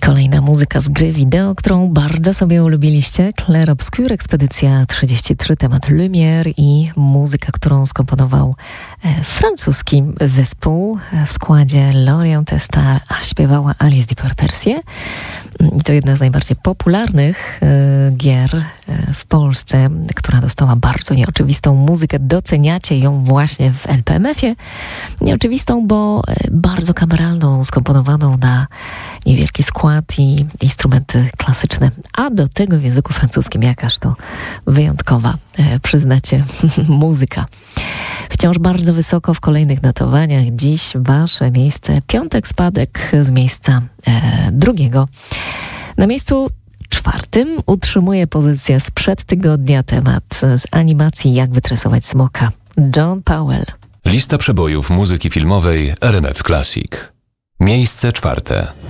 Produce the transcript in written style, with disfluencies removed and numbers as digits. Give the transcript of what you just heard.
Kolejna muzyka z gry wideo, którą bardzo sobie ulubiliście. Clair Obscur, Ekspedycja 33, temat Lumière i muzyka, którą skomponował francuski zespół w składzie Lorient Testar, a śpiewała Alice Dupont-Percier. I to jedna z najbardziej popularnych gier w Polsce, która dostała bardzo nieoczywistą muzykę. Doceniacie ją właśnie w LPMF-ie. Nieoczywistą, bo bardzo kameralną, skomponowaną na niewielki skład i instrumenty klasyczne. A do tego w języku francuskim jakaż to wyjątkowa, przyznacie, muzyka. Wciąż bardzo wysoko w kolejnych notowaniach. Dziś wasze miejsce, piątek spadek z miejsca drugiego. Na miejscu czwartym utrzymuje pozycję sprzed tygodnia temat z animacji Jak wytresować smoka. John Powell. Lista przebojów muzyki filmowej RMF Classic. Miejsce czwarte.